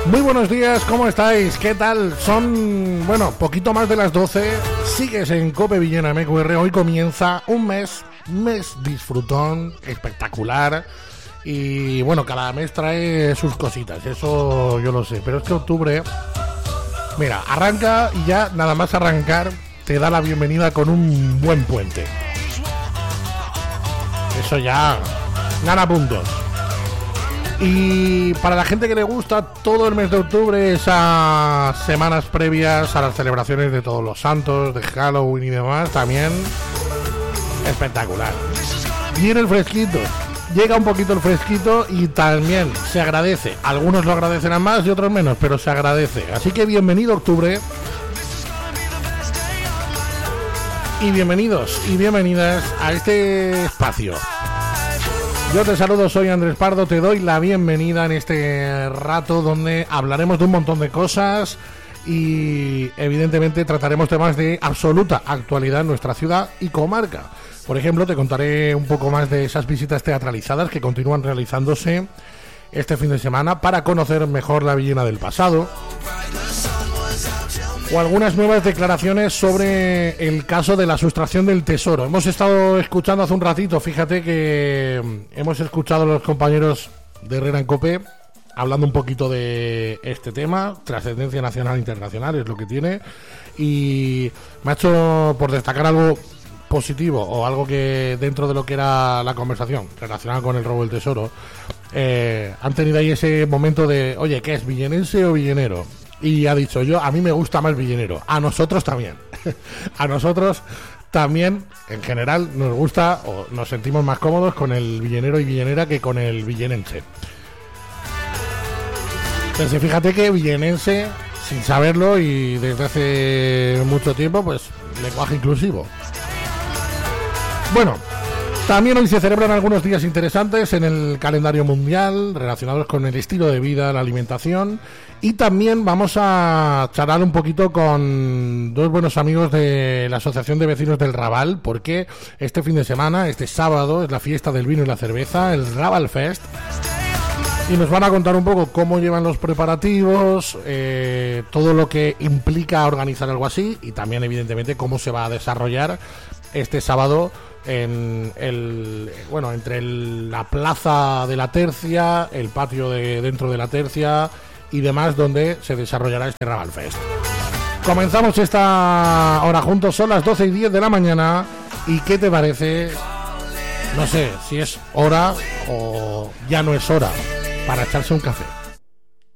Muy buenos días, ¿cómo estáis? ¿Qué tal? Son, poquito más de las 12. Sigues en Cope Villena MQR. Hoy comienza un mes disfrutón, espectacular. Y bueno, cada mes trae sus cositas, eso yo lo sé. Pero es que octubre, mira, arranca y ya nada más arrancar te da la bienvenida con un buen puente. Eso ya gana puntos. Y para la gente que le gusta todo el mes de octubre, esas semanas previas a las celebraciones de todos los santos, de Halloween y demás, también espectacular. Viene el fresquito, llega un poquito el fresquito y también se agradece. Algunos lo agradecerán más y otros menos, pero se agradece. Así que bienvenido octubre. Y bienvenidos y bienvenidas a este espacio. Yo te saludo, soy Andrés Pardo, te doy la bienvenida en este rato donde hablaremos de un montón de cosas y evidentemente trataremos temas de absoluta actualidad en nuestra ciudad y comarca. Por ejemplo, te contaré un poco más de esas visitas teatralizadas que continúan realizándose este fin de semana para conocer mejor la Villena del pasado. O algunas nuevas declaraciones sobre el caso de la sustracción del tesoro. Hemos estado escuchando hace un ratito, fíjate que hemos escuchado a los compañeros de Herrera en Cope hablando un poquito de este tema, trascendencia nacional e internacional es lo que tiene, y me ha hecho por destacar algo positivo o algo que dentro de lo que era la conversación relacionada con el robo del tesoro, han tenido ahí ese momento de, oye, ¿qué es, villenense o villenero? Y ha dicho, a mí me gusta más villenero. A nosotros también. A nosotros también, en general, nos gusta o nos sentimos más cómodos con el villenero y villenera que con el villenense. Entonces, fíjate que villenense, sin saberlo y desde hace mucho tiempo, pues, lenguaje inclusivo. Bueno, también hoy se celebran algunos días interesantes en el calendario mundial relacionados con el estilo de vida, la alimentación, y también vamos a charlar un poquito con dos buenos amigos de la Asociación de Vecinos del Raval, porque este fin de semana, este sábado, es la fiesta del vino y la cerveza, el Raval Fest, y nos van a contar un poco cómo llevan los preparativos, todo lo que implica organizar algo así, y también evidentemente cómo se va a desarrollar este sábado entre la plaza de la Tercia, el patio de dentro de la Tercia y demás, donde se desarrollará este Raval Fest. Comenzamos esta hora juntos, son las 12:10 de la mañana. ¿Y qué te parece? No sé si es hora o ya no es hora para echarse un café.